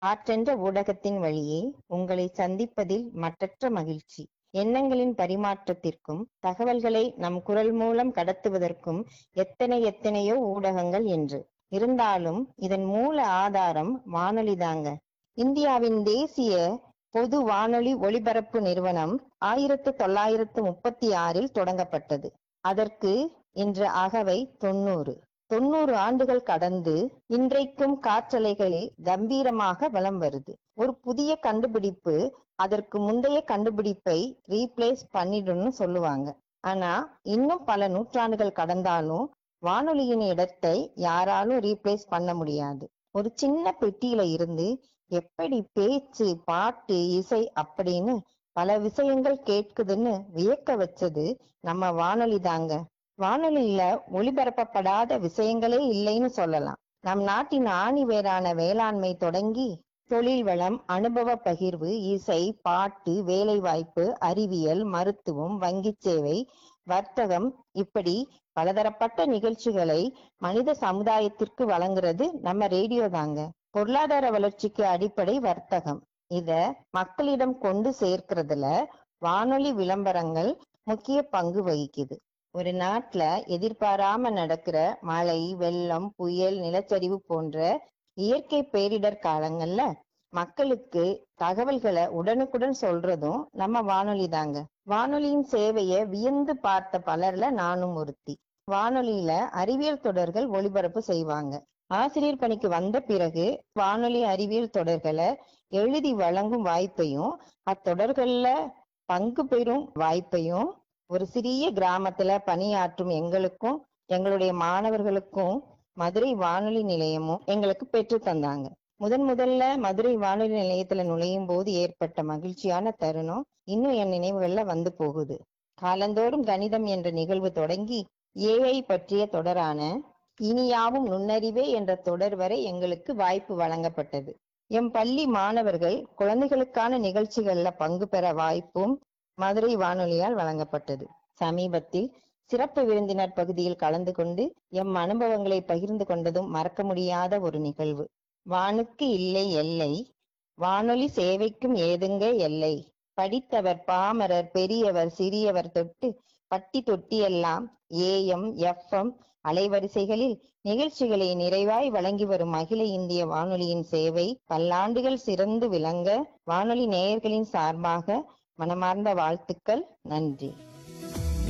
காற்றென்ற ஊடகத்தின் வழியே உங்களை சந்திப்பதில் மற்றற்ற மகிழ்ச்சி. எண்ணங்களின் பரிமாற்றத்திற்கும் தகவல்களை நம் குரல் மூலம் கடத்துவதற்கும் எத்தனையோ ஊடகங்கள் என்று இருந்தாலும் இதன் மூல ஆதாரம் வானொலிதாங்க. இந்தியாவின் தேசிய பொது வானொலி ஒலிபரப்பு நிறுவனம் 1936 தொடங்கப்பட்டது. அதற்கு இன்று அகவை 90 ஆண்டுகள் கடந்து இன்றைக்கும் காற்றலைகளில் கம்பீரமாக வலம் வருது. ஒரு புதிய கண்டுபிடிப்பு அதற்கு முந்தைய கண்டுபிடிப்பை ரீப்ளேஸ் பண்ணிடும்னு சொல்லுவாங்க. ஆனா இன்னும் பல நூற்றாண்டுகள் கடந்தாலும் வானொலியின் இடத்தை யாராலும் ரீப்ளேஸ் பண்ண முடியாது. ஒரு சின்ன பெட்டியில இருந்து எப்படி பேச்சு, பாட்டு, இசை அப்படின்னு பல விஷயங்கள் கேட்குதுன்னு வியக்க வச்சது நம்ம வானொலி தாங்க. வானொலியில ஒளிபரப்பப்படாத விஷயங்களே இல்லைன்னு சொல்லலாம். நம் நாட்டின் ஆணி வேரான வேளாண்மை தொடங்கி தொழில் வளம், அனுபவ பகிர்வு, இசை, பாட்டு, வேலை வாய்ப்பு, அறிவியல், மருத்துவம், வங்கி சேவை, வர்த்தகம் இப்படி பலதரப்பட்ட நிகழ்ச்சிகளை மனித சமுதாயத்திற்கு வழங்குறது நம்ம ரேடியோ தாங்க. பொருளாதார வளர்ச்சிக்கு அடிப்படை வர்த்தகம். இத மக்களிடம் கொண்டு சேர்க்கிறதுல வானொலி விளம்பரங்கள் முக்கிய பங்கு வகிக்குது. ஒரு நாட்டுல எதிர்பாராம நடக்கிற மழை, வெள்ளம், புயல், நிலச்சரிவு போன்ற இயற்கை பேரிடர் காலங்கள்ல மக்களுக்கு தகவல்களை உடனுக்குடன் சொல்றதும் நம்ம வானொலி தாங்க. வானொலியின் சேவையை வியந்து பார்த்த பலர்ல நானும் ஒருத்தி. வானொலியில அறிவியல் தொடர்கள் ஒளிபரப்பு செய்வாங்க. ஆசிரியர் பணிக்கு வந்த பிறகு வானொலி அறிவியல் தொடர்களை எழுதி வழங்கும் வாய்ப்பையும் அத்தொடர்கள்ல பங்கு பெறும் வாய்ப்பையும் ஒரு சிறிய கிராமத்துல பணியாற்றும் எங்களுக்கும் எங்களுடைய மாணவர்களுக்கும் மதுரை வானொலி நிலையமும் எங்களுக்கு பெற்று தந்தாங்க. முதல்ல மதுரை வானொலி நிலையத்துல நுழையும் போது ஏற்பட்ட மகிழ்ச்சியான தருணம் இன்னும் என் நினைவுகள்ல வந்து போகுது. காலந்தோறும் கணிதம் என்ற நிகழ்வு தொடங்கி ஏஐ பற்றிய தொடரான இனியாவும் நுண்ணறிவே என்ற தொடர் வரை எங்களுக்கு வாய்ப்பு வழங்கப்பட்டது. எம் பள்ளி மாணவர்கள் குழந்தைகளுக்கான நிகழ்ச்சிகள்ல பங்கு பெற வாய்ப்பும் மதுரை வானொலியால் வழங்கப்பட்டது. சமீபத்தில் சிறப்பு விருந்தினர் பகுதியில் கலந்து கொண்டு எம் அனுபவங்களை பகிர்ந்து கொண்டதும் மறக்க முடியாத ஒரு நிகழ்வு. வானுக்கு இல்லை எல்லை, வானொலி சேவைக்கும் ஏதுங்க எல்லை. படித்தவர் பாமரர் பெரியவர் சிறியவர் தொட்டு பட்டி தொட்டியெல்லாம் AM FM அலைவரிசைகளில் நிகழ்ச்சிகளை நிறைவாய் வழங்கி வரும் அகில இந்திய வானொலியின் சேவை பல்லாண்டுகள் சிறந்து விளங்க வானொலி நேயர்களின் சார்பாக மனமார்ந்த வாழ்த்துக்கள். நன்றி.